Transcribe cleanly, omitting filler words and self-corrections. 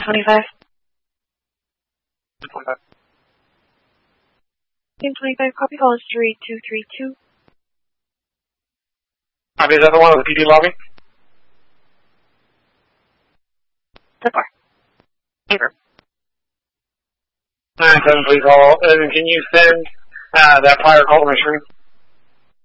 1025. 1025. Team 25, copy call is 3232. Copy, is that the one with the PD lobby? So far. Paper. 9-7, please call. And can you send that prior call to my screen?